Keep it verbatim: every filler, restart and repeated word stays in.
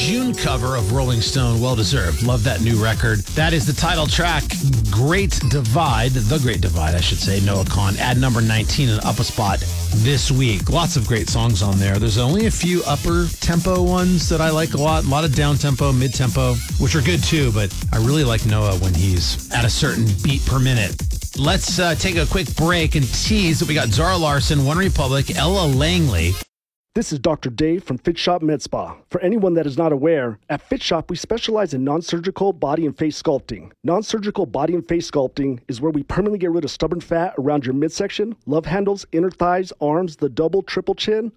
June cover of Rolling Stone. Well deserved. Love that new record. That is the title track, Great Divide, The Great Divide, I should say. Noah Kahan at number nineteen and up a spot this week. Lots of great songs on there. There's only a few upper tempo ones that I like a lot. A lot of down tempo, mid tempo, which are good too, but I really like Noah when he's at a certain beat per minute. Let's uh, take a quick break and tease that we got Zara Larsson, One Republic, Ella Langley. This is Doctor Dave from Fit Shop Med Spa. For anyone that is not aware, at Fit Shop, we specialize in non-surgical body and face sculpting. Non-surgical body and face sculpting is where we permanently get rid of stubborn fat around your midsection, love handles, inner thighs, arms, the double, triple chin,